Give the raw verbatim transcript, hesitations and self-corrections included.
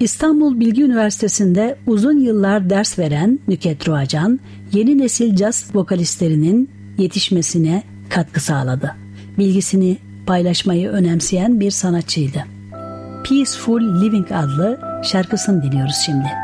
İstanbul Bilgi Üniversitesi'nde uzun yıllar ders veren Nükhet Ruacan, yeni nesil caz vokalistlerinin yetişmesine katkı sağladı. Bilgisini paylaşmayı önemseyen bir sanatçıydı. Peaceful Living adlı şarkısını dinliyoruz şimdi.